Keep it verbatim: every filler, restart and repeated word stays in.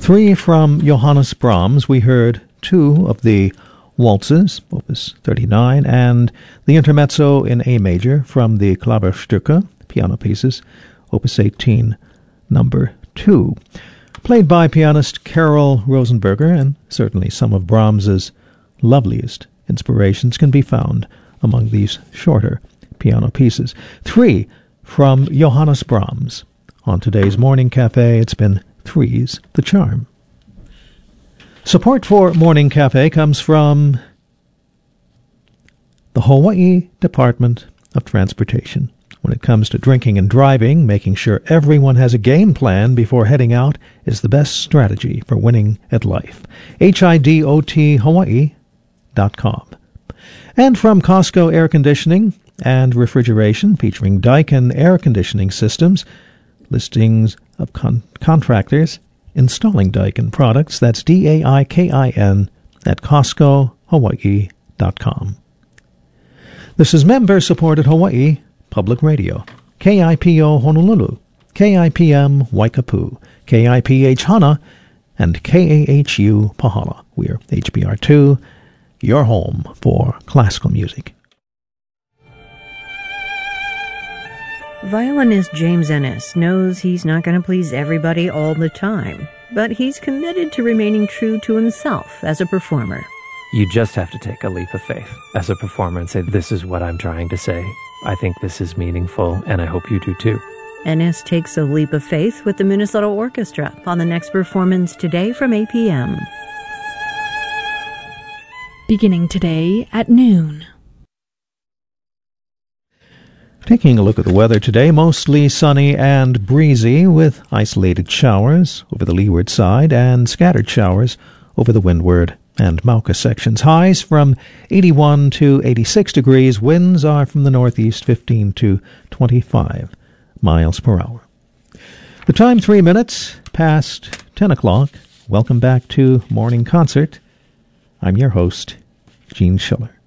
Three from Johannes Brahms. We heard two of the waltzes, Opus thirty-nine, and the intermezzo in A major from the Klavierstücke, piano pieces, Opus eighteen, number two, played by pianist Carol Rosenberger, and certainly some of Brahms's loveliest inspirations can be found among these shorter piano pieces. Three from Johannes Brahms. On today's Morning Cafe, it's been Three's the Charm. Support for Morning Cafe comes from the Hawaii Department of Transportation. When it comes to drinking and driving, making sure everyone has a game plan before heading out is the best strategy for winning at life. H I D O T Hawaii dot com. And from Costco Air Conditioning and Refrigeration, featuring Daikin Air Conditioning Systems, listings of con- contractors installing Daikin products. That's D A I K I N at Costco Hawaii dot com. This is member-supported Hawaii Public Radio. K I P O Honolulu, K I P M Waikapu, K I P H Hana, and K A H U Pahala. We're H B R two, your home for classical music. Violinist James Ennis knows he's not going to please everybody all the time, but he's committed to remaining true to himself as a performer. You just have to take a leap of faith as a performer and say, this is what I'm trying to say. I think this is meaningful, and I hope you do too. Ennis takes a leap of faith with the Minnesota Orchestra on the next performance today from eight p.m. Beginning today at noon. Taking a look at the weather today, mostly sunny and breezy with isolated showers over the leeward side and scattered showers over the windward and Mauka sections. Highs from eighty-one to eighty-six degrees. Winds are from the northeast, fifteen to twenty-five miles per hour. The time, three minutes past ten o'clock. Welcome back to Morning Concert. I'm your host, Gene Schiller.